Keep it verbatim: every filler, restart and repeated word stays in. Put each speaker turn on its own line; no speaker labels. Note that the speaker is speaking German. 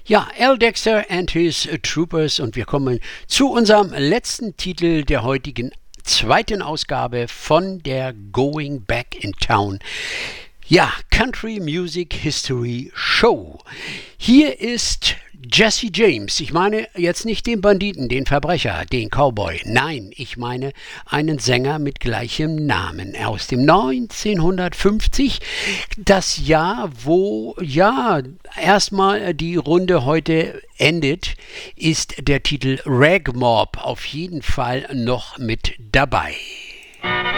Ja, Al Dexter and his Troopers und wir kommen zu unserem letzten Titel der heutigen zweiten Ausgabe von der Going Back in Town. Ja, Country Music History Show. Hier ist Jesse James. Ich meine jetzt nicht den Banditen, den Verbrecher, den Cowboy. Nein, ich meine einen Sänger mit gleichem Namen aus dem neunzehnhundertfünfzig. Das Jahr, wo ja erstmal die Runde heute endet, ist der Titel Rag Mob auf jeden Fall noch mit dabei.